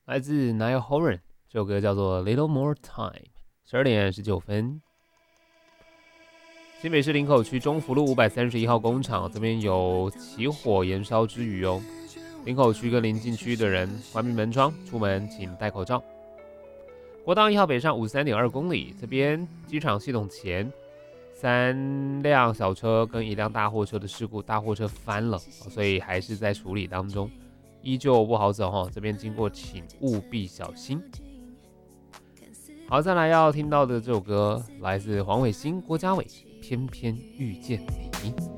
来自 Niall Horan， 这首歌叫做 Little More Time。12点19分，新北市林口区中福路531号工厂这边有起火延烧之余哦。林口区跟邻近区的人关闭门窗，出门请戴口罩。国道1号北上53.2公里，这边机场系统前3辆小车跟1辆大货车的事故，大货车翻了，所以还是在处理当中，依旧不好走哦。这边经过请务必小心。好，再来要听到的这首歌来自黄伟星、郭家伟，《偏偏遇见你》。